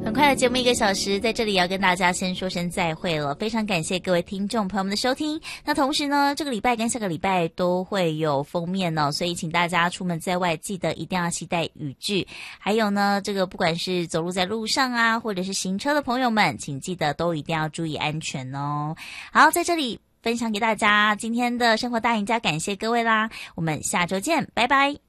很快的节目1个小时，在这里要跟大家先说声再会了，非常感谢各位听众朋友们的收听。那同时呢，这个礼拜跟下个礼拜都会有封面哦，所以请大家出门在外记得一定要携带雨具。还有呢，这个不管是走路在路上啊，或者是行车的朋友们，请记得都一定要注意安全哦。好，在这里分享给大家今天的生活大赢家，感谢各位啦，我们下周见，拜拜。